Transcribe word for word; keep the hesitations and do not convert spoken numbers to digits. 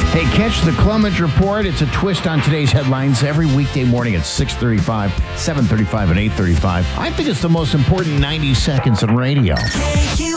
Hey, catch the Clemens Report. It's a twist on today's headlines every weekday morning at six thirty-five, seven thirty-five, and eight thirty-five. I think it's the most important ninety seconds in radio. K Q